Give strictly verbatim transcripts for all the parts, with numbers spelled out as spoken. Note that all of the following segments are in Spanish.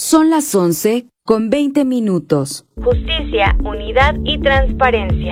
Son las once con veinte minutos. Justicia, unidad y transparencia.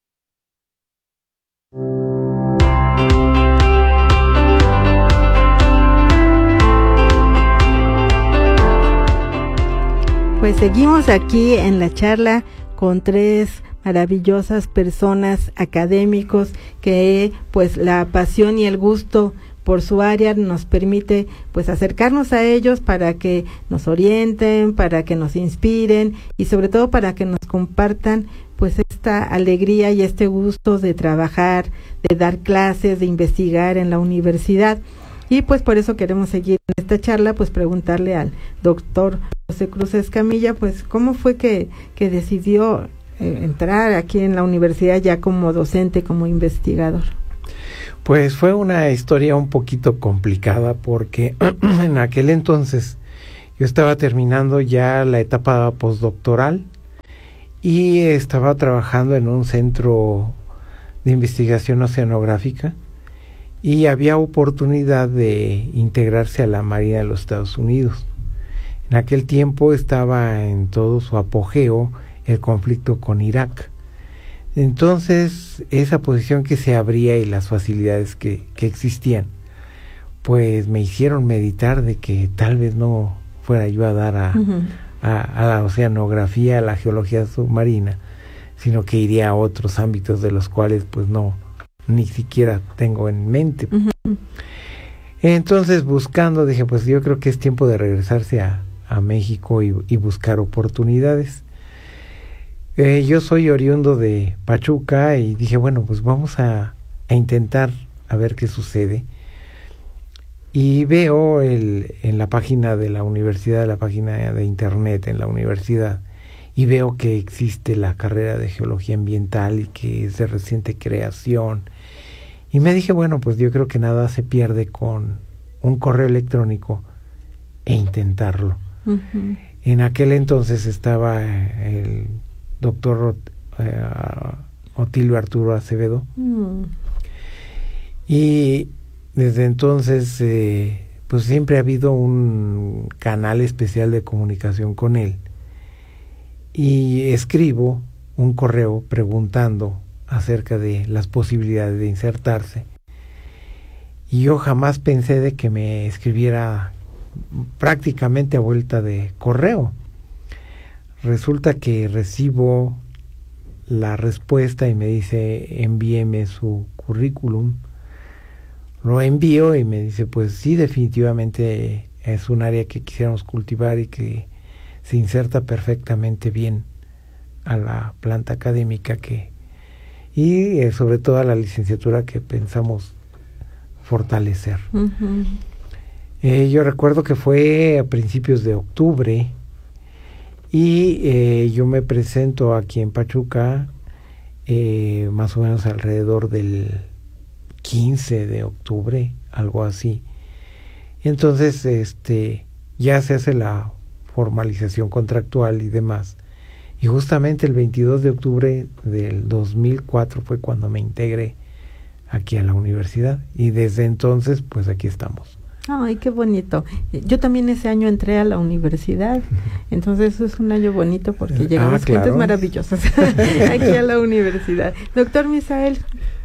Pues seguimos aquí en la charla con tres maravillosas personas, académicos, que pues la pasión y el gusto por su área nos permite pues acercarnos a ellos para que nos orienten, para que nos inspiren y sobre todo para que nos compartan pues esta alegría y este gusto de trabajar, de dar clases, de investigar en la universidad. Y pues por eso queremos seguir en esta charla, pues preguntarle al doctor José Cruz Escamilla, pues cómo fue que, que decidió eh, entrar aquí en la universidad ya como docente, como investigador. Pues fue una historia un poquito complicada porque en aquel entonces yo estaba terminando ya la etapa postdoctoral y estaba trabajando en un centro de investigación oceanográfica y había oportunidad de integrarse a la Marina de los Estados Unidos. En aquel tiempo estaba en todo su apogeo el conflicto con Irak. Entonces, esa posición que se abría y las facilidades que, que existían, pues me hicieron meditar de que tal vez no fuera yo a dar a, uh-huh. a, a la oceanografía, a la geología submarina, sino que iría a otros ámbitos de los cuales pues no, ni siquiera tengo en mente. Uh-huh. Entonces, buscando, dije, pues yo creo que es tiempo de regresarse a, a México y, y buscar oportunidades. Eh, yo soy oriundo de Pachuca y dije, bueno, pues vamos a, a intentar a ver qué sucede. Y veo el, en la página de la universidad, la página de internet en la universidad, y veo que existe la carrera de geología ambiental y que es de reciente creación. Y me dije, bueno, pues yo creo que nada se pierde con un correo electrónico e intentarlo. Uh-huh. En aquel entonces estaba el doctor eh, Otilio Arturo Acevedo. Mm. Y desde entonces, eh, pues siempre ha habido un canal especial de comunicación con él. Y escribo un correo preguntando acerca de las posibilidades de insertarse. Y yo jamás pensé de que me escribiera prácticamente a vuelta de correo. Resulta que recibo la respuesta y me dice, envíeme su currículum. Lo envío y me dice, pues sí, definitivamente es un área que quisiéramos cultivar y que se inserta perfectamente bien a la planta académica que y eh, sobre todo a la licenciatura que pensamos fortalecer. Uh-huh. Eh, yo recuerdo que fue a principios de octubre y eh, yo me presento aquí en Pachuca eh, más o menos alrededor del quince de octubre, algo así. Entonces, este, ya se hace la formalización contractual y demás. Y justamente el veintidós de octubre del dos mil cuatro fue cuando me integré aquí a la universidad. Y desde entonces, pues aquí estamos. Ay, qué bonito. Yo también ese año entré a la universidad, entonces es un año bonito porque llegamos ah, claro. gentes maravillosas aquí a la universidad. Doctor Misael.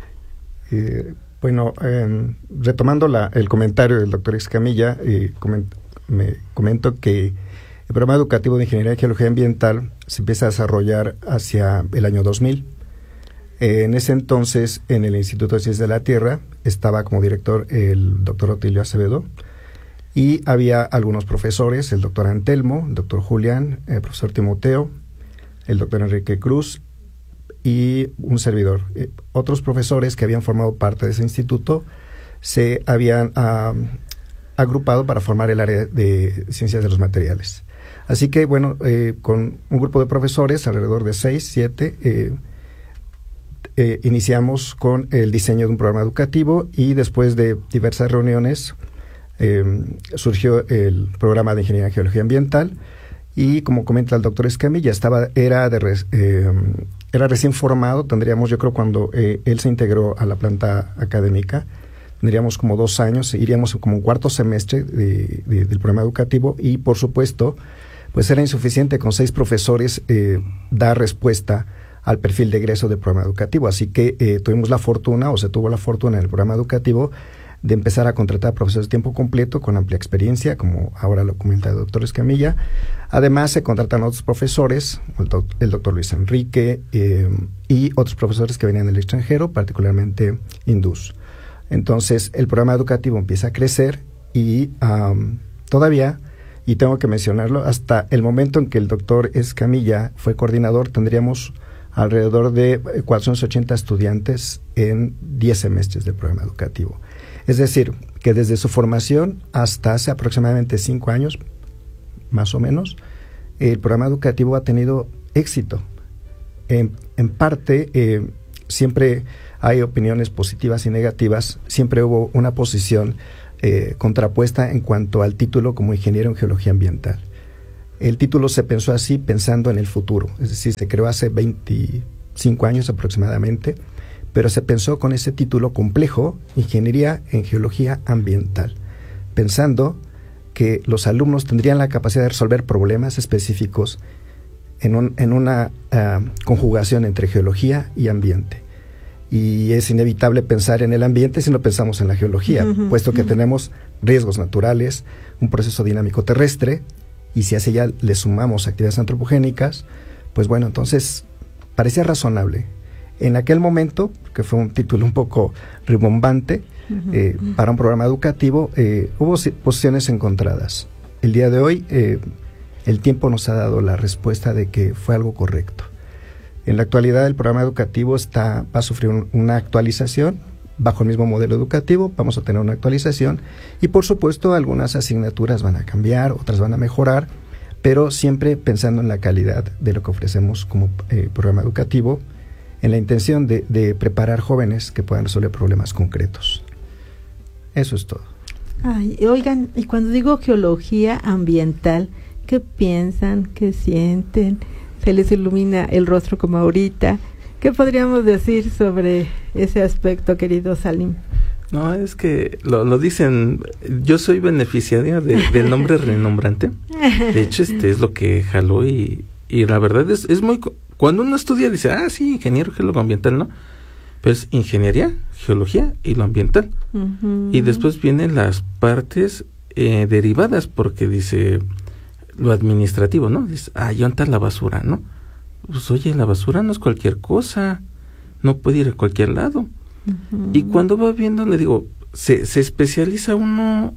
Eh, bueno, eh, retomando la, el comentario del doctor Escamilla, eh, coment, me comento que el programa educativo de Ingeniería y Geología Ambiental se empieza a desarrollar hacia el año dos mil. Eh, en ese entonces, en el Instituto de Ciencias de la Tierra, estaba como director el doctor Otilio Acevedo y había algunos profesores, el doctor Antelmo, el doctor Julián, el profesor Timoteo, el doctor Enrique Cruz y un servidor. Eh, otros profesores que habían formado parte de ese instituto se habían uh, agrupado para formar el área de Ciencias de los Materiales. Así que, bueno, eh, con un grupo de profesores, alrededor de seis, siete, eh, eh, iniciamos con el diseño de un programa educativo y después de diversas reuniones eh, surgió el programa de Ingeniería en Geología Ambiental y, como comenta el doctor Escamilla, estaba, era, de res, eh, era recién formado, tendríamos, yo creo, cuando eh, él se integró a la planta académica, tendríamos como dos años, iríamos como un cuarto semestre de, de, del programa educativo y, por supuesto, pues era insuficiente con seis profesores eh, dar respuesta al perfil de egreso del programa educativo. Así que eh, tuvimos la fortuna, o se tuvo la fortuna en el programa educativo, de empezar a contratar profesores de tiempo completo con amplia experiencia, como ahora lo comenta el doctor Escamilla. Además, se contratan otros profesores, el, doc, el doctor Luis Enrique eh, y otros profesores que venían del extranjero, particularmente hindús. Entonces, el programa educativo empieza a crecer y um, todavía, y tengo que mencionarlo, hasta el momento en que el doctor Escamilla fue coordinador, tendríamos alrededor de cuatrocientos ochenta estudiantes en diez semestres del programa educativo. Es decir, que desde su formación hasta hace aproximadamente cinco años, más o menos, el programa educativo ha tenido éxito. En, en parte, eh, siempre hay opiniones positivas y negativas, siempre hubo una posición eh, contrapuesta en cuanto al título como ingeniero en geología ambiental. El título se pensó así pensando en el futuro, es decir, se creó hace veinticinco años aproximadamente, pero se pensó con ese título complejo, Ingeniería en Geología Ambiental, pensando que los alumnos tendrían la capacidad de resolver problemas específicos en, un, en una uh, conjugación entre geología y ambiente. Y es inevitable pensar en el ambiente si no pensamos en la geología, uh-huh, puesto que uh-huh. tenemos riesgos naturales, un proceso dinámico terrestre, y si a ese ya le sumamos actividades antropogénicas, pues bueno, entonces parecía razonable. En aquel momento, que fue un título un poco rimbombante, uh-huh. eh, para un programa educativo, eh, hubo posiciones encontradas. El día de hoy, eh, el tiempo nos ha dado la respuesta de que fue algo correcto. En la actualidad, el programa educativo está, va a sufrir un, una actualización. Bajo el mismo modelo educativo, vamos a tener una actualización. Y por supuesto, algunas asignaturas van a cambiar, otras van a mejorar, pero siempre pensando en la calidad de lo que ofrecemos como eh, programa educativo, en la intención de, de preparar jóvenes que puedan resolver problemas concretos. Eso es todo. Ay, oigan, y cuando digo geología ambiental, ¿qué piensan? ¿Qué sienten? ¿Se les ilumina el rostro como ahorita? ¿Qué podríamos decir sobre ese aspecto, querido Salim? No, es que lo, lo dicen, yo soy beneficiario de, del nombre renombrante. De hecho, este es lo que jaló y, y la verdad es, es muy... Cuando uno estudia dice, ah, sí, ingeniero geólogo ambiental, ¿no? Pero es ingeniería, geología y lo ambiental. Uh-huh. Y después vienen las partes eh, derivadas, porque dice lo administrativo, ¿no? Dice, ah, ¿y dónde está la basura, no? Pues oye, la basura no es cualquier cosa, no puede ir a cualquier lado. Uh-huh. Y cuando va viendo, le digo, se, se especializa uno.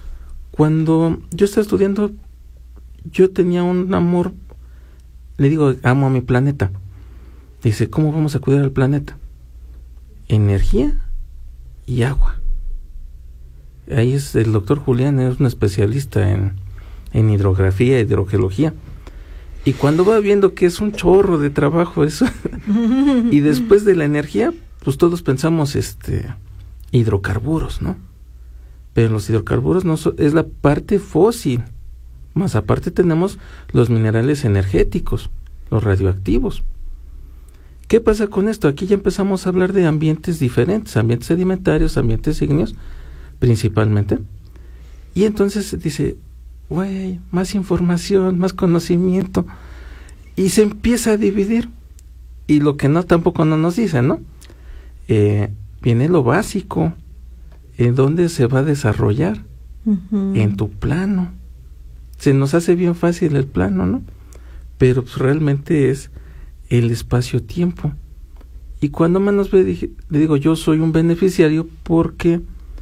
Cuando yo estaba estudiando, yo tenía un amor, le digo, amo a mi planeta. Dice, ¿cómo vamos a cuidar al planeta? Energía y agua. Ahí es el doctor Julián, es un especialista en, en hidrografía, hidrogeología. Y cuando va viendo que es un chorro de trabajo eso, y después de la energía, pues todos pensamos este hidrocarburos, ¿no? Pero los hidrocarburos no so, es la parte fósil. Más aparte tenemos los minerales energéticos, los radioactivos. ¿Qué pasa con esto? Aquí ya empezamos a hablar de ambientes diferentes, ambientes sedimentarios, ambientes ígneos, principalmente. Y entonces dice, güey, más información, más conocimiento. Y se empieza a dividir. Y lo que no, tampoco no nos dicen, ¿no? Eh, viene lo básico. ¿En dónde se va a desarrollar? Uh-huh. En tu plano. Se nos hace bien fácil el plano, ¿no? Pero pues, realmente es el espacio-tiempo. Y cuando menos ve, dije, le digo, yo soy un beneficiario porque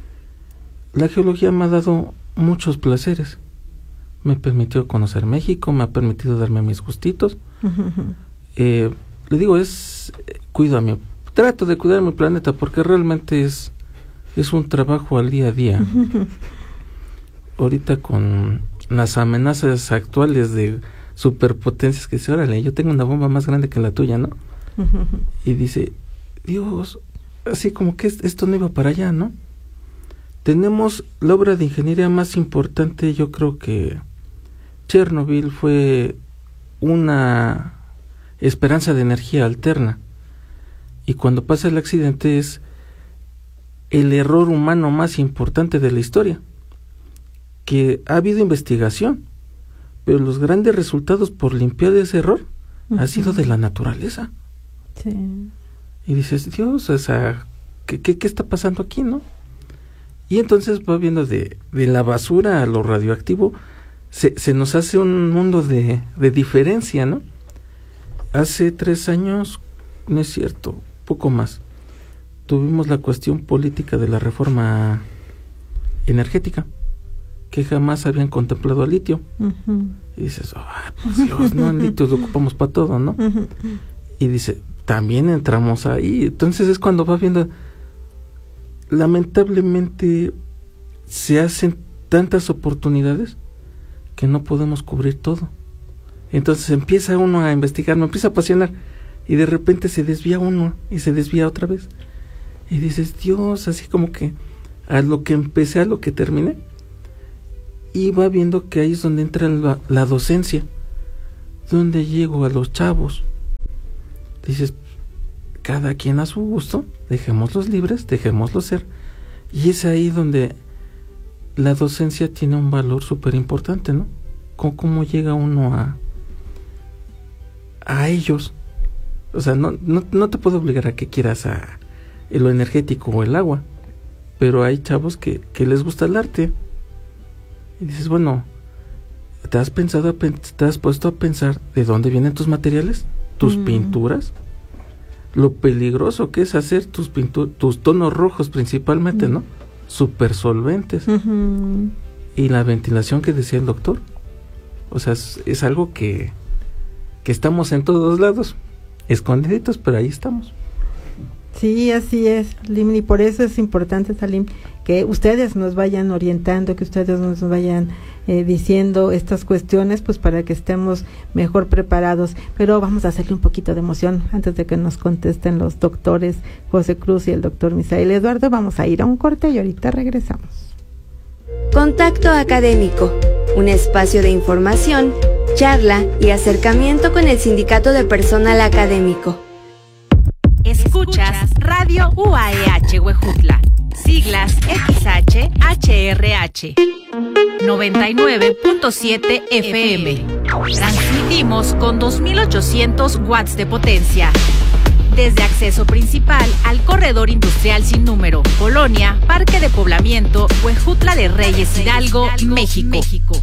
la geología me ha dado muchos placeres. Me permitió conocer México, me ha permitido darme mis gustitos. Uh-huh. Eh, le digo, es cuido a mi, trato de cuidar mi planeta porque realmente es es un trabajo al día a día. Uh-huh. Ahorita con las amenazas actuales de superpotencias que dice, órale, yo tengo una bomba más grande que la tuya, ¿no? Uh-huh. Y dice, Dios, así como que esto no iba para allá, ¿no? Tenemos la obra de ingeniería más importante, yo creo que Chernobyl fue una esperanza de energía alterna. Y cuando pasa el accidente es el error humano más importante de la historia. Que ha habido investigación, pero los grandes resultados por limpiar ese error uh-huh. ha sido de la naturaleza. Sí. Y dices, Dios, o sea, ¿qué, qué, qué está pasando aquí, no? Y entonces va viendo de, de la basura a lo radioactivo, se, se nos hace un mundo de, de diferencia, ¿no? Hace tres años, no es cierto, poco más, tuvimos la cuestión política de la reforma energética, que jamás habían contemplado al litio. Uh-huh. Y dices, oh, pues Dios, no, el litio lo ocupamos para todo, ¿no? Uh-huh. Y dice, también entramos ahí. Entonces es cuando vas viendo, lamentablemente se hacen tantas oportunidades que no podemos cubrir todo. Entonces empieza uno a investigar, me empieza a apasionar, y de repente se desvía uno y se desvía otra vez. Y dices, Dios, así como que a lo que empecé, a lo que terminé. Y va viendo que ahí es donde entra la, la docencia, donde llego a los chavos. Dices, cada quien a su gusto, dejémoslos libres, dejémoslos ser. Y es ahí donde la docencia tiene un valor súper importante, ¿no? ¿Cómo, cómo llega uno a, a ellos? O sea, no, no, no te puedo obligar a que quieras a lo energético o el agua, pero hay chavos que, que les gusta el arte. Y dices, bueno, ¿te has pensado, te has puesto a pensar de dónde vienen tus materiales? ¿Tus mm. pinturas? Lo peligroso que es hacer tus pinturas, tus tonos rojos principalmente, mm. ¿no? Súper solventes. Uh-huh. Y la ventilación que decía el doctor. O sea, es, es algo que, que estamos en todos lados, escondiditos, pero ahí estamos. Sí, así es, Lim, y por eso es importante, Salim, que ustedes nos vayan orientando, que ustedes nos vayan eh, diciendo estas cuestiones, pues para que estemos mejor preparados. Pero vamos a hacerle un poquito de emoción antes de que nos contesten los doctores José Cruz y el doctor Misael Eduardo. Vamos a ir a un corte y ahorita regresamos. Contacto Académico, un espacio de información, charla y acercamiento con el Sindicato de Personal Académico. Escuchas Radio U A E H Huejutla, siglas X H H R H, noventa y nueve punto siete F M. Transmitimos con dos mil ochocientos watts de potencia. Desde acceso principal al corredor industrial sin número, Colonia, Parque de Poblamiento, Huejutla de Reyes Hidalgo, México. México.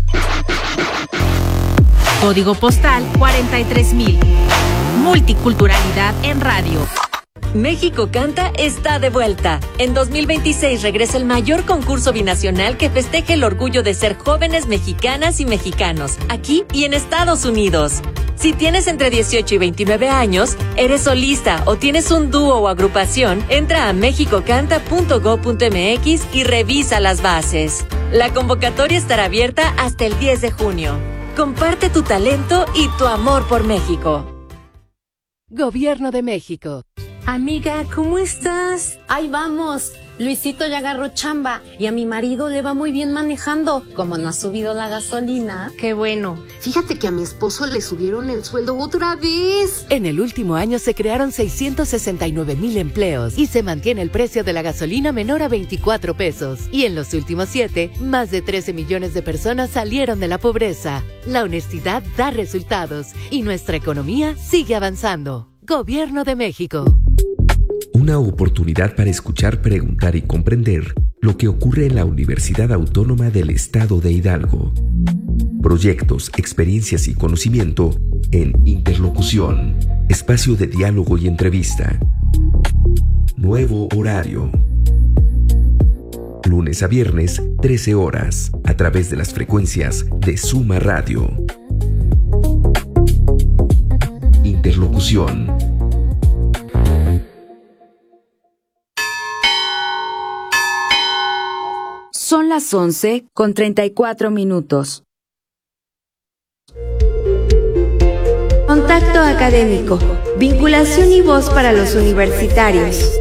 Código postal cuarenta y tres mil. Multiculturalidad en radio. México Canta está de vuelta. En dos mil veintiséis regresa el mayor concurso binacional que festeja el orgullo de ser jóvenes mexicanas y mexicanos, aquí y en Estados Unidos. Si tienes entre dieciocho y veintinueve años, eres solista o tienes un dúo o agrupación, entra a mexico canta punto gob punto m x y revisa las bases. La convocatoria estará abierta hasta el diez de junio. Comparte tu talento y tu amor por México. Gobierno de México. Amiga, ¿cómo estás? Ahí vamos. Luisito ya agarró chamba y a mi marido le va muy bien manejando. Como no ha subido la gasolina. Qué bueno. Fíjate que a mi esposo le subieron el sueldo otra vez. En el último año se crearon seiscientos sesenta y nueve mil empleos y se mantiene el precio de la gasolina menor a veinticuatro pesos. Y en los últimos siete, más de trece millones de personas salieron de la pobreza. La honestidad da resultados y nuestra economía sigue avanzando. Gobierno de México. Una oportunidad para escuchar, preguntar y comprender lo que ocurre en la Universidad Autónoma del Estado de Hidalgo. Proyectos, experiencias y conocimiento en Interlocución, espacio de diálogo y entrevista. Nuevo horario. Lunes a viernes, trece horas, a través de las frecuencias de Suma Radio. Interlocución. Son las once con treinta y cuatro minutos. Contacto Académico, vinculación y voz para los universitarios.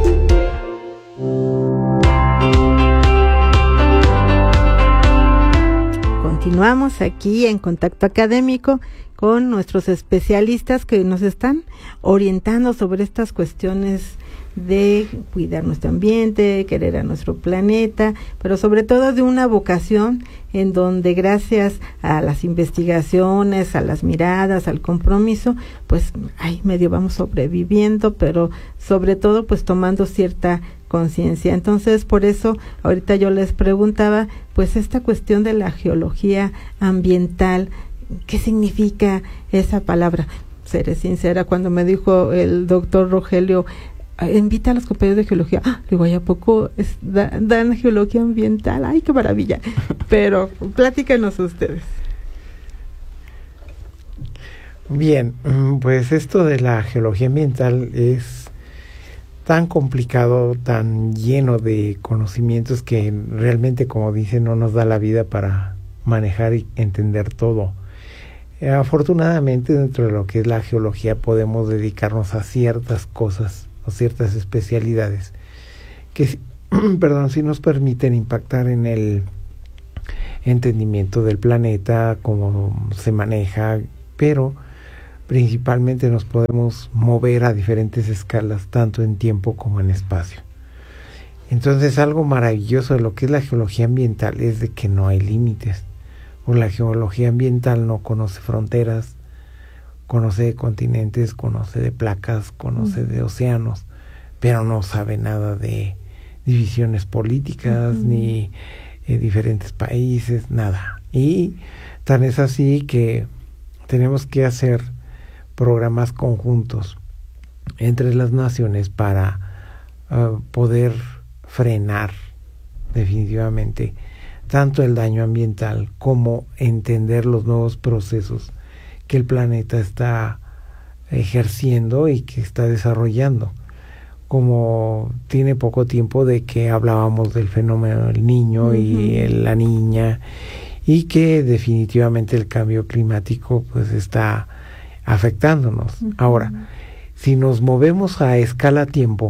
Continuamos aquí en Contacto Académico con nuestros especialistas que nos están orientando sobre estas cuestiones de cuidar nuestro ambiente, querer a nuestro planeta, pero sobre todo de una vocación en donde gracias a las investigaciones, a las miradas, al compromiso, pues ay, medio vamos sobreviviendo, pero sobre todo pues tomando cierta conciencia. Entonces, por eso ahorita yo les preguntaba, pues esta cuestión de la geología ambiental, ¿qué significa esa palabra? Seré sincera, cuando me dijo el doctor Rogelio, invita a los compañeros de geología, ah, digo, ¿y a poco es, da, dan geología ambiental? ¡Ay, qué maravilla! Pero platícanos ustedes. Bien, pues esto de la geología ambiental es tan complicado, tan lleno de conocimientos que realmente, como dicen, no nos da la vida para manejar y entender todo. Eh, afortunadamente, dentro de lo que es la geología podemos dedicarnos a ciertas cosas o ciertas especialidades que, perdón, sí nos permiten impactar en el entendimiento del planeta, cómo se maneja, pero principalmente nos podemos mover a diferentes escalas, tanto en tiempo como en espacio. Entonces, algo maravilloso de lo que es la geología ambiental es de que no hay límites. La geología ambiental no conoce fronteras, conoce de continentes, conoce de placas, conoce uh-huh. de océanos, pero no sabe nada de divisiones políticas, uh-huh. ni eh, diferentes países, nada. Y tan es así que tenemos que hacer programas conjuntos entre las naciones para uh, poder frenar definitivamente tanto el daño ambiental como entender los nuevos procesos que el planeta está ejerciendo y que está desarrollando. Como tiene poco tiempo de que hablábamos del fenómeno del niño uh-huh. y el, la niña, y que definitivamente el cambio climático pues está afectándonos. Uh-huh. Ahora, si nos movemos a escala tiempo,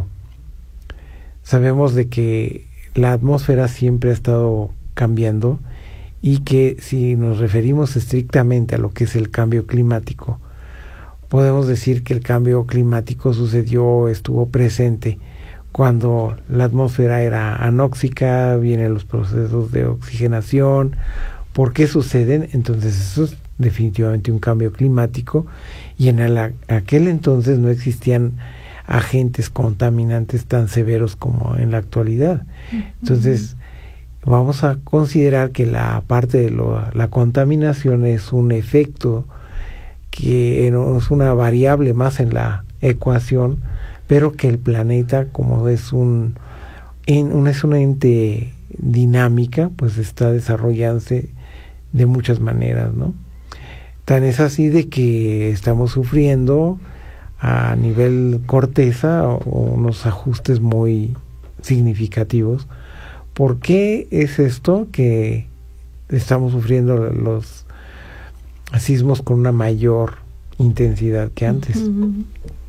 sabemos de que la atmósfera siempre ha estado cambiando y que si nos referimos estrictamente a lo que es el cambio climático, podemos decir que el cambio climático sucedió, estuvo presente cuando la atmósfera era anóxica, vienen los procesos de oxigenación. ¿Por qué suceden? Entonces eso es definitivamente un cambio climático, y en el, aquel entonces no existían agentes contaminantes tan severos como en la actualidad. Entonces vamos a considerar que la parte de lo, la contaminación es un efecto que no es una variable más en la ecuación, pero que el planeta, como es un, en, un es una ente dinámica, pues está desarrollándose de muchas maneras, ¿no? Tan es así de que estamos sufriendo a nivel corteza o, o unos ajustes muy significativos. ¿Por qué es esto? Que estamos sufriendo los sismos con una mayor intensidad que antes. Uh-huh.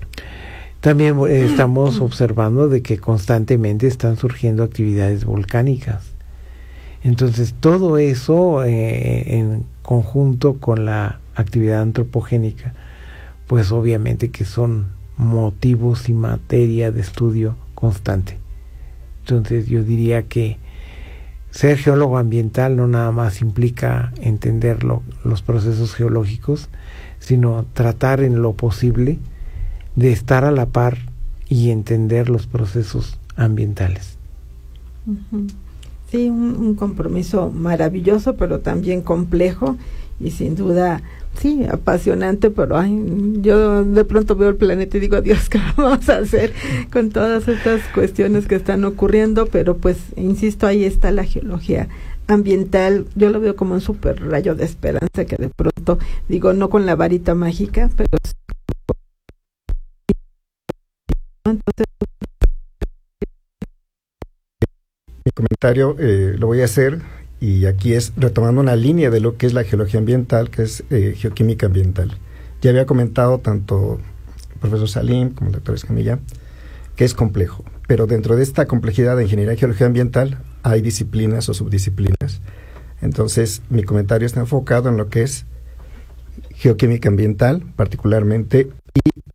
También eh, estamos observando de que constantemente están surgiendo actividades volcánicas. Entonces todo eso eh, en conjunto con la actividad antropogénica, pues obviamente que son motivos y materia de estudio constante. Entonces yo diría que ser geólogo ambiental no nada más implica entender lo, los procesos geológicos, sino tratar en lo posible de estar a la par y entender los procesos ambientales. Uh-huh. Sí, un, un compromiso maravilloso, pero también complejo y sin duda, sí, apasionante, pero ay, yo de pronto veo el planeta y digo, Dios, ¿qué vamos a hacer con todas estas cuestiones que están ocurriendo? Pero pues, insisto, ahí está la geología ambiental. Yo lo veo como un súper rayo de esperanza que de pronto, digo, no con la varita mágica, pero sí. Entonces, mi comentario eh, lo voy a hacer, y aquí es retomando una línea de lo que es la geología ambiental, que es eh, geoquímica ambiental. Ya había comentado tanto el profesor Salim como el doctor Escamilla que es complejo, pero dentro de esta complejidad de ingeniería y geología ambiental hay disciplinas o subdisciplinas. Entonces mi comentario está enfocado en lo que es geoquímica ambiental particularmente, y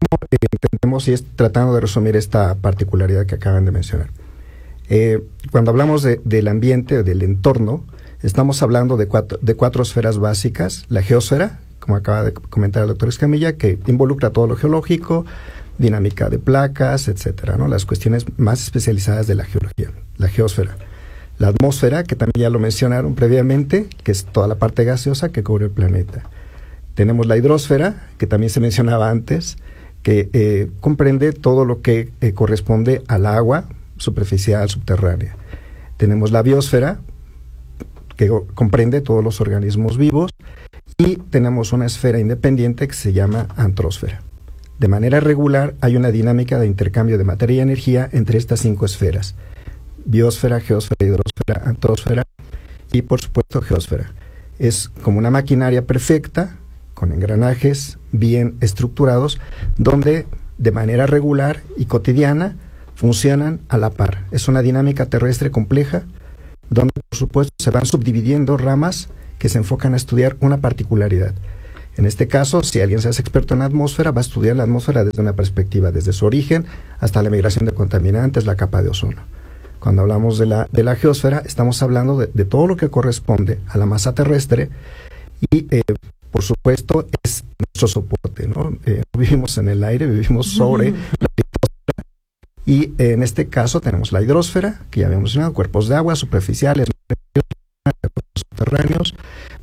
¿cómo eh, entendemos? Y es tratando de resumir esta particularidad que acaban de mencionar. Eh, cuando hablamos de, del ambiente, del entorno, estamos hablando de cuatro, de cuatro esferas básicas. La geosfera, como acaba de comentar el doctor Escamilla, que involucra todo lo geológico, dinámica de placas, etcétera, ¿no? Las cuestiones más especializadas de la geología. La geosfera. La atmósfera, que también ya lo mencionaron previamente, que es toda la parte gaseosa que cubre el planeta. Tenemos la hidrosfera, que también se mencionaba antes, que eh, comprende todo lo que eh, corresponde al agua superficial, subterránea. Tenemos la biosfera, que comprende todos los organismos vivos, y tenemos una esfera independiente que se llama antrósfera. De manera regular hay una dinámica de intercambio de materia y energía entre estas cinco esferas: biosfera, geosfera, hidrosfera, antrósfera y, por supuesto, geosfera. Es como una maquinaria perfecta, con engranajes bien estructurados, donde de manera regular y cotidiana funcionan a la par. Es una dinámica terrestre compleja, donde por supuesto se van subdividiendo ramas que se enfocan a estudiar una particularidad. En este caso, si alguien se hace experto en la atmósfera, va a estudiar la atmósfera desde una perspectiva, desde su origen hasta la migración de contaminantes, la capa de ozono. Cuando hablamos de la, de la geosfera, estamos hablando de, de todo lo que corresponde a la masa terrestre y, eh, por supuesto, es nuestro soporte, ¿no? Eh, no vivimos en el aire, vivimos sobre la litosfera. Y eh, en este caso tenemos la hidrosfera, que ya habíamos mencionado, cuerpos de agua superficiales, subterráneos,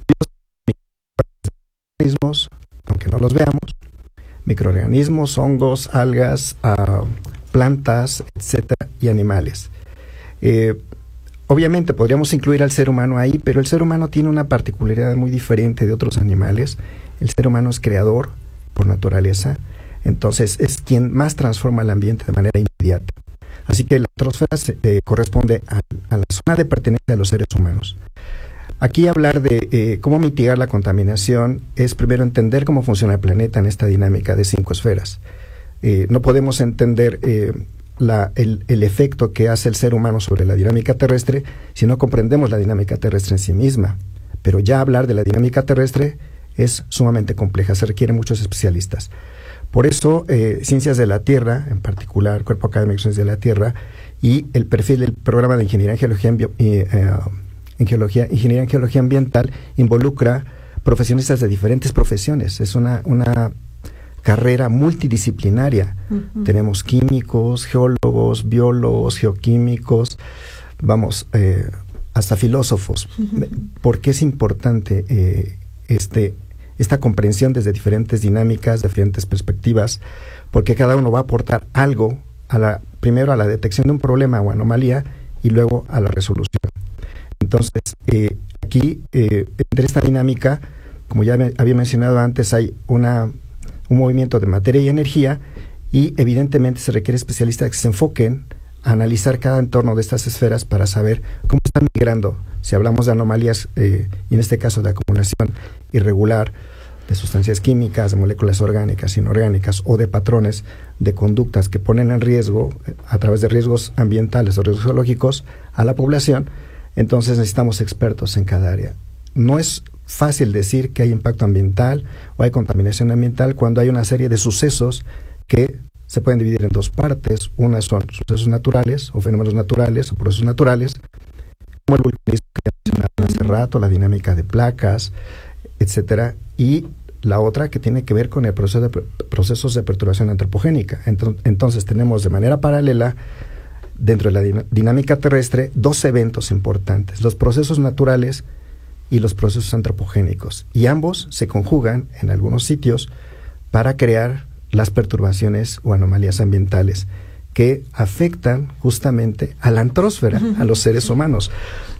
microorganismos, aunque no los veamos, microorganismos, hongos, algas, uh, plantas, etcétera, y animales. Eh, obviamente podríamos incluir al ser humano ahí, pero el ser humano tiene una particularidad muy diferente de otros animales. El ser humano es creador por naturaleza, entonces es quien más transforma el ambiente de manera inmediata. Así que la atmósfera se, eh, corresponde a, a la zona de pertenencia de los seres humanos. Aquí hablar de eh, cómo mitigar la contaminación es primero entender cómo funciona el planeta en esta dinámica de cinco esferas. Eh, no podemos entender eh, la, el, el efecto que hace el ser humano sobre la dinámica terrestre si no comprendemos la dinámica terrestre en sí misma. Pero ya hablar de la dinámica terrestre es sumamente compleja, se requieren muchos especialistas. Por eso, eh, Ciencias de la Tierra, en particular, Cuerpo Académico de Ciencias de la Tierra, y el perfil del programa de Ingeniería en Geología, en, bio, eh, eh, en Geología, Ingeniería en Geología Ambiental, involucra profesionistas de diferentes profesiones. Es una, una carrera multidisciplinaria. Uh-huh. Tenemos químicos, geólogos, biólogos, geoquímicos, vamos, eh, hasta filósofos. Uh-huh. ¿Por qué es importante eh, este esta comprensión desde diferentes dinámicas, diferentes perspectivas? Porque cada uno va a aportar algo, a la primero a la detección de un problema o anomalía y luego a la resolución. Entonces, eh, aquí, eh, entre esta dinámica, como ya me había mencionado antes, hay una, un movimiento de materia y energía, y evidentemente se requiere especialistas que se enfoquen a analizar cada entorno de estas esferas para saber cómo están migrando. Si hablamos de anomalías, eh, y en este caso de acumulación irregular de sustancias químicas, de moléculas orgánicas, inorgánicas, o de patrones de conductas que ponen en riesgo, a través de riesgos ambientales o riesgos geológicos, a la población, entonces necesitamos expertos en cada área. No es fácil decir que hay impacto ambiental o hay contaminación ambiental cuando hay una serie de sucesos que se pueden dividir en dos partes. Una son sucesos naturales o fenómenos naturales o procesos naturales, como el vulcanismo que mencionaron hace rato, la dinámica de placas, etcétera, y la otra que tiene que ver con el proceso de, procesos de perturbación antropogénica. Entonces, entonces tenemos de manera paralela, dentro de la din- dinámica terrestre, dos eventos importantes: los procesos naturales y los procesos antropogénicos, y ambos se conjugan en algunos sitios para crear las perturbaciones o anomalías ambientales que afectan justamente a la antrósfera, a los seres humanos.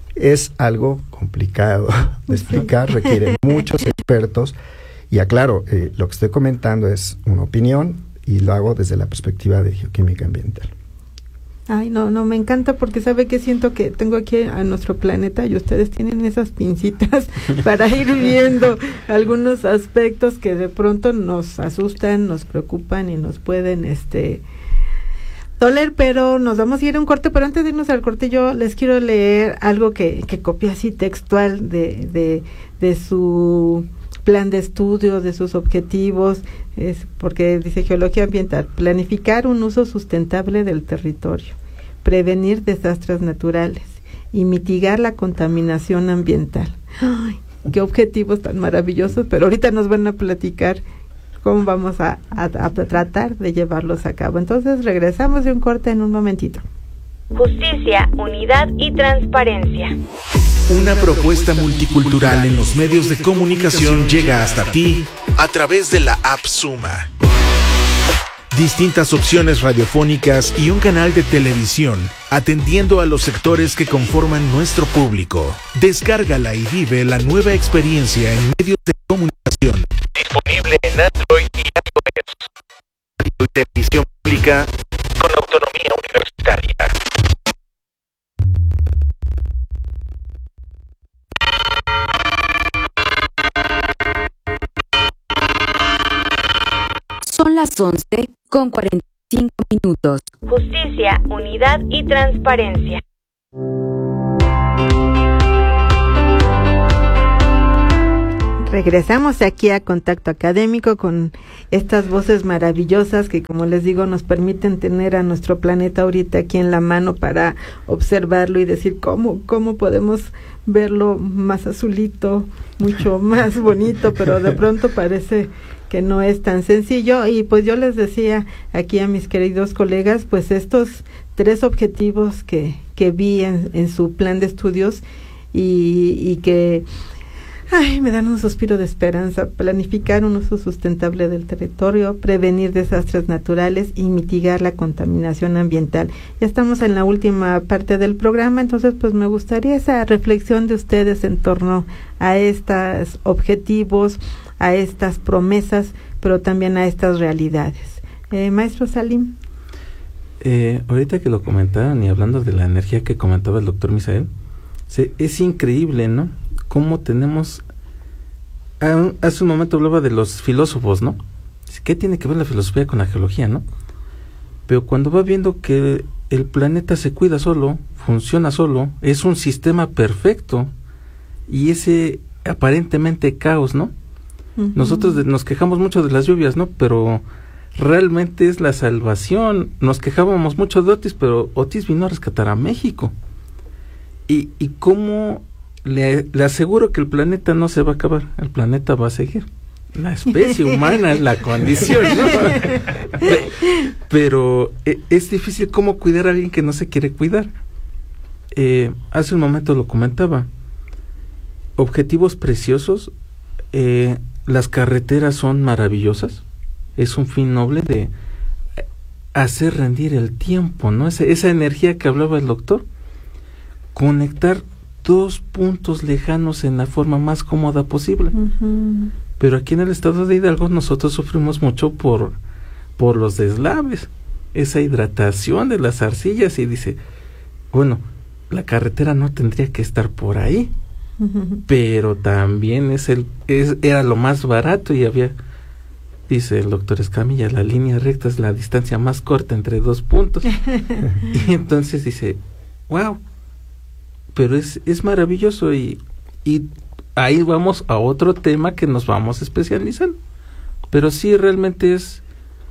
Es algo complicado de explicar, requiere muchos expertos, y aclaro, eh, lo que estoy comentando es una opinión y lo hago desde la perspectiva de geoquímica ambiental. Ay, no, no, me encanta, porque sabe que siento que tengo aquí a nuestro planeta y ustedes tienen esas pincitas para ir viendo algunos aspectos que de pronto nos asustan, nos preocupan y nos pueden este doler, pero nos vamos a ir a un corte. Pero antes de irnos al corte, yo les quiero leer algo que, que copié así textual de, de, de su plan de estudio, de sus objetivos, es porque dice geología ambiental, planificar un uso sustentable del territorio, prevenir desastres naturales y mitigar la contaminación ambiental. ¡Ay, qué objetivos tan maravillosos! Pero ahorita nos van a platicar cómo vamos a, a, a tratar de llevarlos a cabo. Entonces regresamos de un corte en un momentito. Justicia, unidad y transparencia. Una propuesta multicultural en los medios de comunicación llega hasta ti a través de la app Suma. Distintas opciones radiofónicas y un canal de televisión, atendiendo a los sectores que conforman nuestro público. Descárgala y vive la nueva experiencia en medios de comunicación. Disponible en Android y iOS. Radio y televisión pública con autonomía universitaria. Son las once con cuarenta y cinco minutos. Justicia, unidad y transparencia. Regresamos aquí a Contacto Académico con estas voces maravillosas que, como les digo, nos permiten tener a nuestro planeta ahorita aquí en la mano para observarlo y decir cómo, cómo podemos verlo más azulito, mucho más bonito, pero de pronto parece que no es tan sencillo. Y pues yo les decía aquí a mis queridos colegas, pues estos tres objetivos que, que vi en, en su plan de estudios y, y que ay, me dan un suspiro de esperanza: planificar un uso sustentable del territorio, prevenir desastres naturales y mitigar la contaminación ambiental. Ya estamos en la última parte del programa, entonces pues me gustaría esa reflexión de ustedes en torno a estos objetivos, a estas promesas, pero también a estas realidades. Eh, Maestro Salim. Eh, ahorita que lo comentaban y hablando de la energía que comentaba el doctor Misael, se, es increíble, ¿no? Cómo tenemos, hace un momento hablaba de los filósofos, ¿no? ¿Qué tiene que ver la filosofía con la geología, no? Pero cuando va viendo que el planeta se cuida solo, funciona solo, es un sistema perfecto, y ese aparentemente caos, ¿no? Uh-huh. Nosotros de, nos quejamos mucho de las lluvias, ¿no? Pero realmente es la salvación. Nos quejábamos mucho de Otis, pero Otis vino a rescatar a México. Y, y cómo Le, le aseguro que el planeta no se va a acabar, el planeta va a seguir. La especie humana es la condición, ¿no? Pero eh, es difícil cómo cuidar a alguien que no se quiere cuidar. Eh, hace un momento lo comentaba. Objetivos preciosos, eh, las carreteras son maravillosas, es un fin noble de hacer rendir el tiempo, ¿no? Esa, esa energía que hablaba el doctor, conectar dos puntos lejanos en la forma más cómoda posible. Uh-huh. Pero aquí en el estado de Hidalgo nosotros sufrimos mucho por por los deslaves, esa hidratación de las arcillas, y dice, bueno, la carretera no tendría que estar por ahí, uh-huh, pero también es el es era lo más barato, y había, dice el doctor Escamilla, la línea recta es la distancia más corta entre dos puntos. Y entonces dice, wow, pero es, es maravilloso, y, y ahí vamos a otro tema que nos vamos especializando. Pero sí, realmente es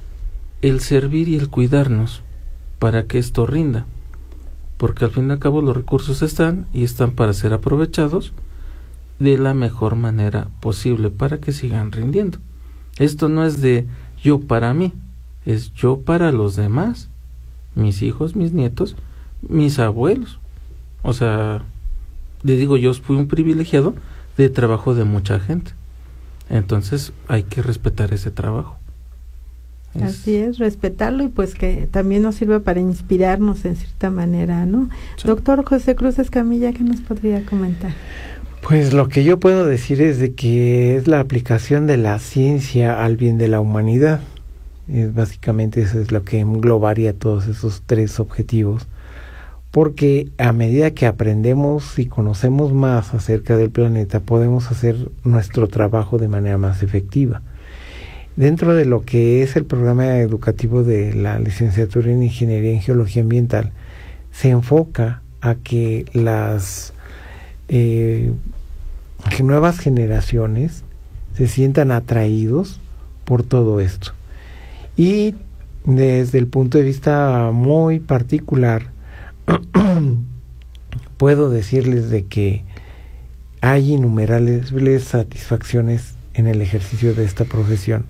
el servir y el cuidarnos para que esto rinda, porque al fin y al cabo los recursos están y están para ser aprovechados de la mejor manera posible para que sigan rindiendo. Esto no es de yo para mí, es yo para los demás, mis hijos, mis nietos, mis abuelos. O sea, le digo, yo fui un privilegiado de trabajo de mucha gente. Entonces hay que respetar ese trabajo. Es... Así es, respetarlo, y pues que también nos sirva para inspirarnos en cierta manera, ¿no? Sí. Doctor José Cruz Escamilla, ¿qué nos podría comentar? Pues lo que yo puedo decir es de que es la aplicación de la ciencia al bien de la humanidad. Es básicamente eso es lo que englobaría todos esos tres objetivos. Porque a medida que aprendemos y conocemos más acerca del planeta, podemos hacer nuestro trabajo de manera más efectiva. Dentro de lo que es el programa educativo de la licenciatura en Ingeniería en Geología Ambiental, se enfoca a que las eh, nuevas generaciones se sientan atraídos por todo esto. Y desde el punto de vista muy particular, puedo decirles de que hay innumerables satisfacciones en el ejercicio de esta profesión,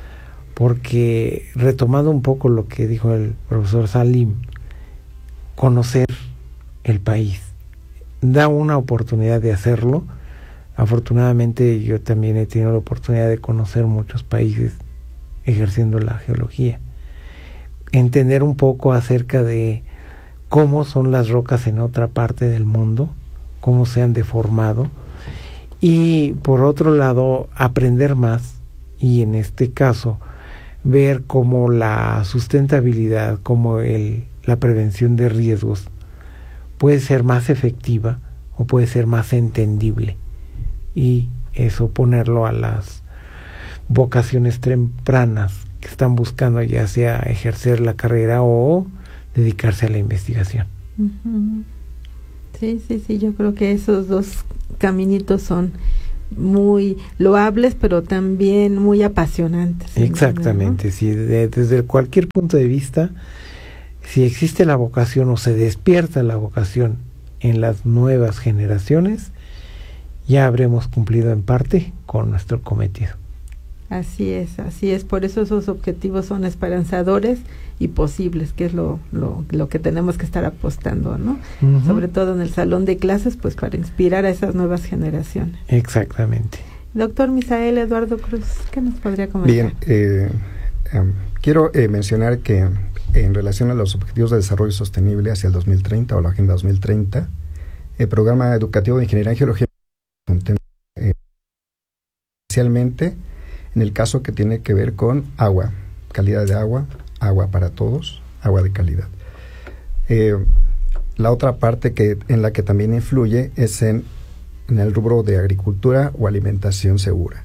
porque retomando un poco lo que dijo el profesor Salim, conocer el país da una oportunidad de hacerlo. Afortunadamente yo también he tenido la oportunidad de conocer muchos países ejerciendo la geología, entender un poco acerca de cómo son las rocas en otra parte del mundo, cómo se han deformado, y por otro lado aprender más, y en este caso ver cómo la sustentabilidad, como el, la prevención de riesgos puede ser más efectiva o puede ser más entendible, y eso ponerlo a las vocaciones tempranas que están buscando ya sea ejercer la carrera o dedicarse a la investigación. Uh-huh. Sí, sí, sí, yo creo que esos dos caminitos son muy loables, pero también muy apasionantes. Exactamente, ¿no? Sí, de, desde cualquier punto de vista, si existe la vocación o se despierta la vocación en las nuevas generaciones, ya habremos cumplido en parte con nuestro cometido. Así es, así es, por eso esos objetivos son esperanzadores y posibles, que es lo, lo, lo que tenemos que estar apostando, ¿no? Uh-huh. Sobre todo en el salón de clases, pues para inspirar a esas nuevas generaciones. Exactamente. Doctor Misael Eduardo Cruz, ¿qué nos podría comentar? Bien, eh, um, quiero eh, mencionar que en relación a los objetivos de desarrollo sostenible hacia el dos mil treinta o la Agenda dos mil treinta, el programa educativo de Ingeniería en Geología contempla eh, especialmente en el caso que tiene que ver con agua, calidad de agua, agua para todos, agua de calidad. Eh, la otra parte que en la que también influye es en, en el rubro de agricultura o alimentación segura.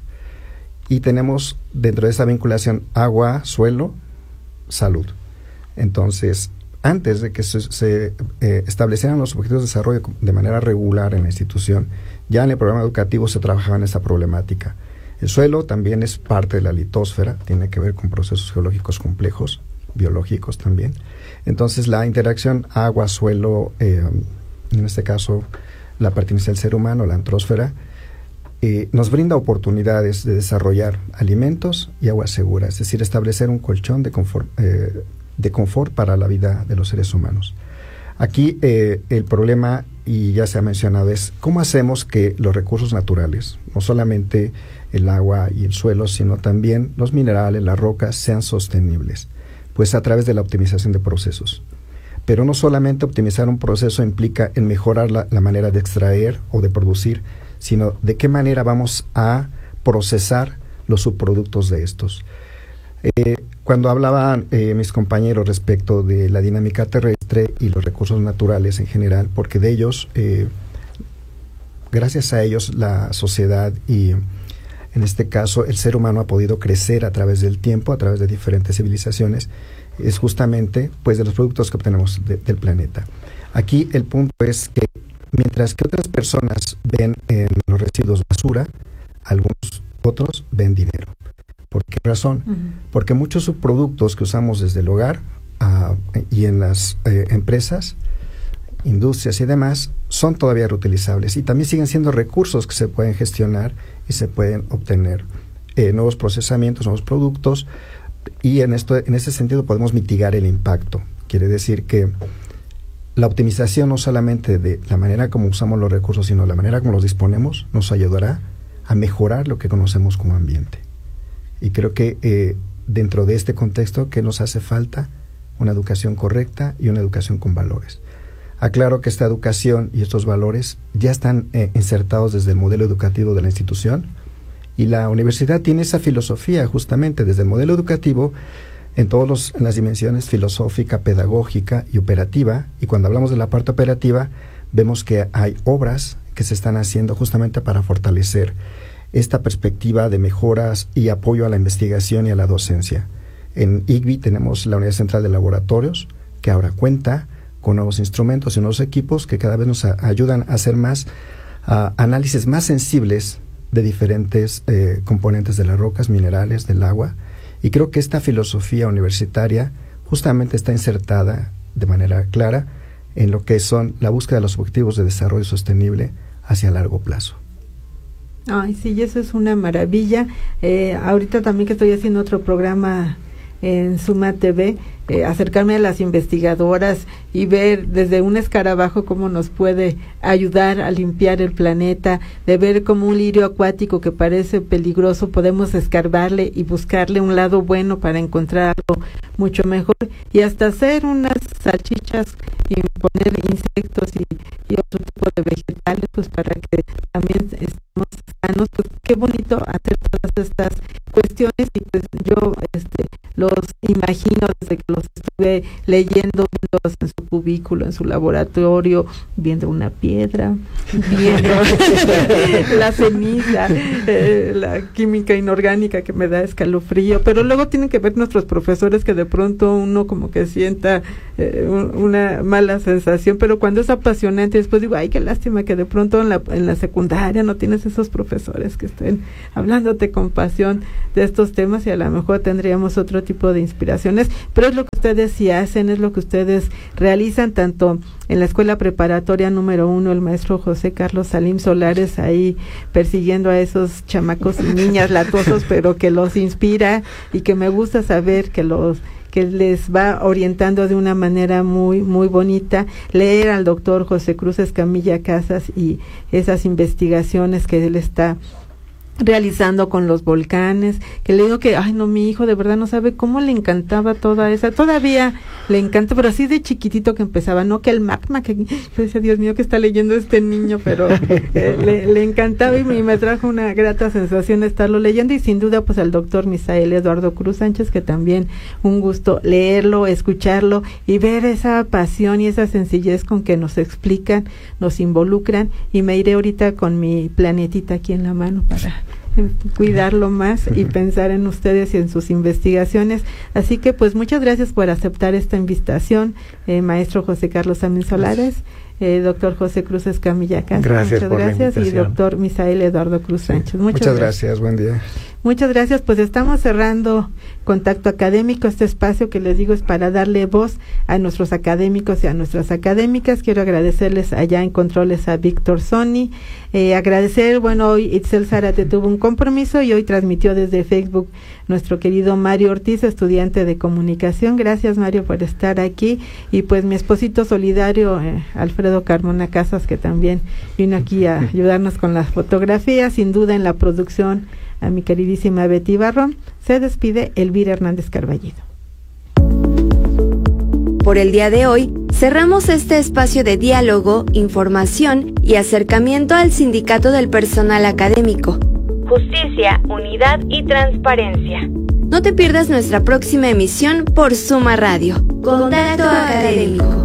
Y tenemos dentro de esa vinculación agua, suelo, salud. Entonces, antes de que se, se eh, establecieran los objetivos de desarrollo de manera regular en la institución, ya en el programa educativo se trabajaba en esa problemática. El suelo también es parte de la litosfera, tiene que ver con procesos geológicos complejos, biológicos también. Entonces la interacción agua-suelo, eh, en este caso la pertenencia del ser humano, la antrósfera, eh, nos brinda oportunidades de desarrollar alimentos y agua segura, es decir, establecer un colchón de confort, eh, de confort para la vida de los seres humanos. Aquí eh, el problema, y ya se ha mencionado, es cómo hacemos que los recursos naturales, no solamente el agua y el suelo, sino también los minerales, las rocas, sean sostenibles, pues a través de la optimización de procesos. Pero no solamente optimizar un proceso implica en mejorar la, la manera de extraer o de producir, sino de qué manera vamos a procesar los subproductos de estos. Eh, cuando hablaban eh, mis compañeros respecto de la dinámica terrestre y los recursos naturales en general, porque de ellos, eh, gracias a ellos, la sociedad y en este caso el ser humano ha podido crecer a través del tiempo, a través de diferentes civilizaciones, es justamente pues de los productos que obtenemos de, del planeta. Aquí el punto es que mientras que otras personas ven en los residuos basura, algunos otros ven dinero. ¿Por qué razón? Uh-huh. Porque muchos subproductos que usamos desde el hogar uh, y en las eh, empresas, industrias y demás, son todavía reutilizables y también siguen siendo recursos que se pueden gestionar y se pueden obtener eh, nuevos procesamientos, nuevos productos, y en esto, en ese sentido podemos mitigar el impacto. Quiere decir que la optimización no solamente de la manera como usamos los recursos, sino la manera como los disponemos, nos ayudará a mejorar lo que conocemos como ambiente. Y creo que eh, dentro de este contexto, ¿qué nos hace falta? Una educación correcta y una educación con valores. Aclaro que esta educación y estos valores ya están eh, insertados desde el modelo educativo de la institución, y la universidad tiene esa filosofía justamente desde el modelo educativo en todas los, en las dimensiones filosófica, pedagógica y operativa. Y cuando hablamos de la parte operativa, vemos que hay obras que se están haciendo justamente para fortalecer esta perspectiva de mejoras y apoyo a la investigación y a la docencia. En I C B I tenemos la Unidad Central de Laboratorios, que ahora cuenta con nuevos instrumentos y nuevos equipos que cada vez nos a, ayudan a hacer más uh, análisis más sensibles de diferentes eh, componentes de las rocas, minerales, del agua, y creo que esta filosofía universitaria justamente está insertada de manera clara en lo que son la búsqueda de los objetivos de desarrollo sostenible hacia largo plazo. Ay, sí, y eso es una maravilla. Eh, ahorita también que estoy haciendo otro programa en Suma T V, eh, acercarme a las investigadoras y ver desde un escarabajo cómo nos puede ayudar a limpiar el planeta, de ver como un lirio acuático que parece peligroso podemos escarbarle y buscarle un lado bueno para encontrar algo mucho mejor, y hasta hacer unas salchichas y poner insectos y, y otro tipo de vegetales, pues para que también estemos sanos. Pues qué bonito hacer todas estas cuestiones, y pues yo este los imagino desde que los estuve leyendo, viéndolos en su cubículo, en su laboratorio, viendo una piedra, viendo la ceniza, eh, la química inorgánica que me da escalofrío, pero luego tienen que ver nuestros profesores que de pronto uno como que sienta eh, un, una mala sensación, pero cuando es apasionante después digo, ay, qué lástima que de pronto en la, en la secundaria no tienes esos profesores que estén hablándote con pasión de estos temas, y a lo mejor tendríamos otro tipo de inspiraciones, pero es lo que ustedes sí hacen, es lo que ustedes realizan, tanto en la escuela preparatoria número uno, el maestro José Carlos Salim Solares, ahí persiguiendo a esos chamacos y niñas latosos, pero que los inspira, y que me gusta saber que los que les va orientando de una manera muy muy bonita, leer al doctor José Cruz Escamilla Casas y esas investigaciones que él está realizando con los volcanes, que le digo que, ay no, mi hijo de verdad no sabe cómo le encantaba toda esa, todavía le encanta, pero así de chiquitito que empezaba, no que el magma, que yo decía, Dios mío, que está leyendo este niño, pero eh, le, le encantaba, y me, me trajo una grata sensación estarlo leyendo, y sin duda pues al doctor Misael Eduardo Cruz Sánchez, que también un gusto leerlo, escucharlo y ver esa pasión y esa sencillez con que nos explican, nos involucran, y me iré ahorita con mi planetita aquí en la mano para cuidarlo más y pensar en ustedes y en sus investigaciones. Así que pues muchas gracias por aceptar esta invitación, eh, maestro José Carlos Salim Solares, eh, doctor José Cruz Escamilla Casas, gracias muchas por gracias, la y doctor Misael Eduardo Cruz Sánchez. Sí, muchas, muchas gracias. gracias, buen día. Muchas gracias, pues estamos cerrando Contacto Académico, este espacio que les digo es para darle voz a nuestros académicos y a nuestras académicas. Quiero agradecerles allá en controles a Víctor Sony, eh, agradecer, bueno, hoy Itzel Zárate tuvo un compromiso y hoy transmitió desde Facebook nuestro querido Mario Ortiz, estudiante de comunicación. Gracias, Mario, por estar aquí, y pues mi esposito solidario, eh, Alfredo Carmona Casas, que también vino aquí a ayudarnos con las fotografías, sin duda en la producción a mi queridísima Betty Barrón. Se despide Elvira Hernández Carballido. Por el día de hoy, cerramos este espacio de diálogo, información y acercamiento al sindicato del personal académico. Justicia, unidad y transparencia. No te pierdas nuestra próxima emisión por Suma Radio. Contacto Académico.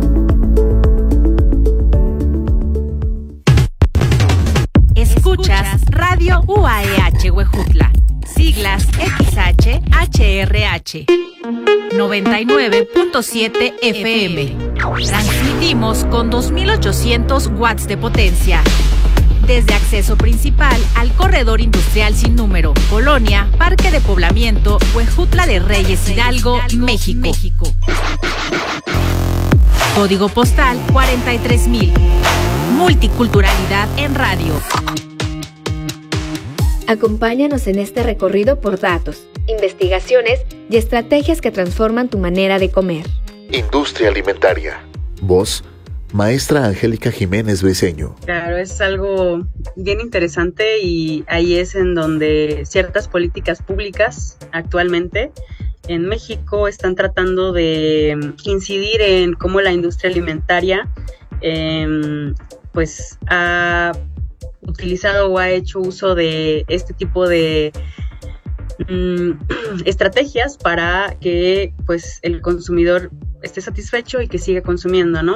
Escuchas Radio U A E H Huejutla, siglas X H H R H, noventa y nueve punto siete F M. Transmitimos con dos mil ochocientos watts de potencia. Desde acceso principal al corredor industrial sin número, Colonia, Parque de Poblamiento, Huejutla de Reyes Hidalgo, México. Código postal cuarenta y tres mil. Multiculturalidad en radio. Acompáñanos en este recorrido por datos, investigaciones y estrategias que transforman tu manera de comer. Industria alimentaria. Voz, maestra Angélica Jiménez Briceño. Claro, es algo bien interesante, y ahí es en donde ciertas políticas públicas actualmente en México están tratando de incidir en cómo la industria alimentaria eh, pues ha utilizado o ha hecho uso de este tipo de mm, estrategias para que pues el consumidor esté satisfecho y que siga consumiendo, ¿no?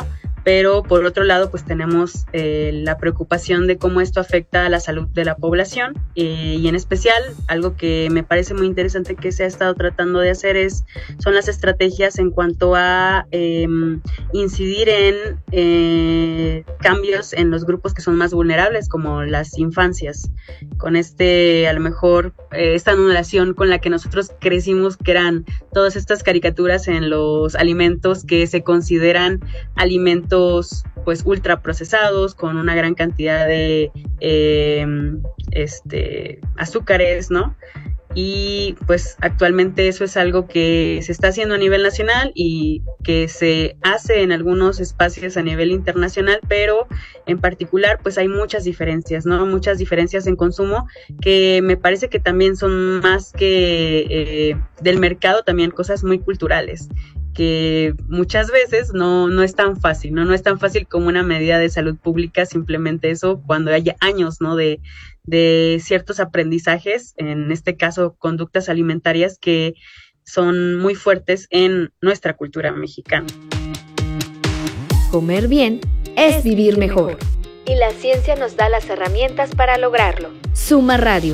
pero por otro lado pues tenemos eh, la preocupación de cómo esto afecta a la salud de la población, eh, y en especial algo que me parece muy interesante que se ha estado tratando de hacer es, son las estrategias en cuanto a eh, incidir en eh, cambios en los grupos que son más vulnerables, como las infancias, con este a lo mejor eh, esta anulación con la que nosotros crecimos, que eran todas estas caricaturas en los alimentos que se consideran alimentos pues ultra procesados con una gran cantidad de eh, este azúcares, ¿no? Y pues actualmente eso es algo que se está haciendo a nivel nacional y que se hace en algunos espacios a nivel internacional, pero en particular pues hay muchas diferencias, ¿no? Muchas diferencias en consumo que me parece que también son más que eh, del mercado, también cosas muy culturales, que muchas veces no, no es tan fácil, ¿no? No es tan fácil como una medida de salud pública, simplemente eso, cuando haya años, ¿no? De, de ciertos aprendizajes, en este caso conductas alimentarias que son muy fuertes en nuestra cultura mexicana. Comer bien es vivir mejor. Y la ciencia nos da las herramientas para lograrlo. Suma Radio.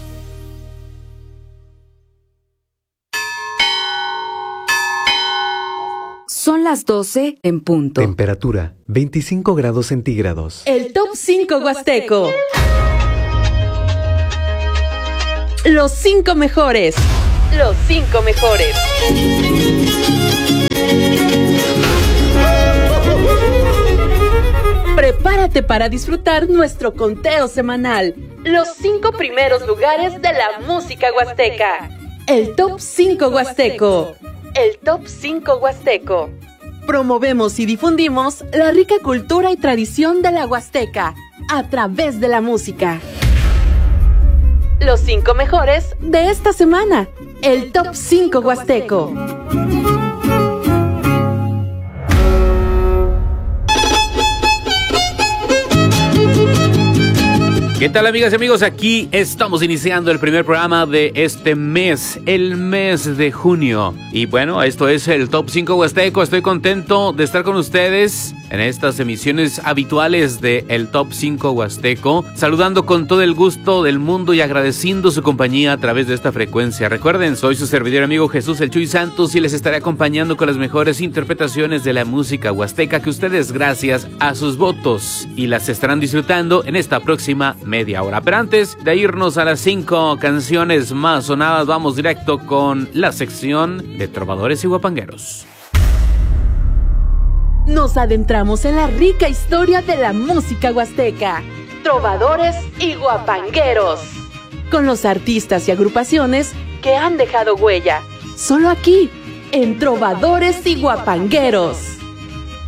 Son las doce en punto. Temperatura veinticinco grados centígrados. El Top cinco Huasteco. Los cinco mejores. Los cinco mejores. Prepárate para disfrutar nuestro conteo semanal. Los cinco primeros lugares de la música huasteca. El Top cinco Huasteco. El Top cinco Huasteco. Promovemos y difundimos la rica cultura y tradición de la Huasteca a través de la música. Los cinco mejores de esta semana. El Top cinco Huasteco. ¿Qué tal, amigas y amigos? Aquí estamos iniciando el primer programa de este mes, el mes de junio. Y bueno, esto es el Top cinco Huasteco. Estoy contento de estar con ustedes en estas emisiones habituales de el Top cinco Huasteco, saludando con todo el gusto del mundo y agradeciendo su compañía a través de esta frecuencia. Recuerden, soy su servidor amigo Jesús El Chuy Santos y les estaré acompañando con las mejores interpretaciones de la música huasteca que ustedes, gracias a sus votos, y las estarán disfrutando en esta próxima media hora. Pero antes de irnos a las cinco canciones más sonadas, vamos directo con la sección de trovadores y guapangueros. Nos adentramos en la rica historia de la música huasteca, trovadores y guapangueros, con los artistas y agrupaciones que han dejado huella, solo aquí, en Trovadores y Guapangueros.